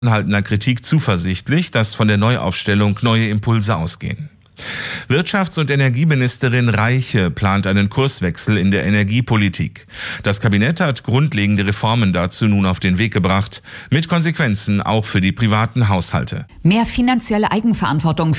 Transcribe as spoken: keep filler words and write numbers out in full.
anhaltender Kritik zuversichtlich, dass von der Neuaufstellung neue Impulse ausgehen. Wirtschafts- und Energieministerin Reiche plant einen Kurswechsel in der Energiepolitik. Das Kabinett hat grundlegende Reformen dazu nun auf den Weg gebracht, mit Konsequenzen auch für die privaten Haushalte. Mehr finanzielle Eigenverantwortung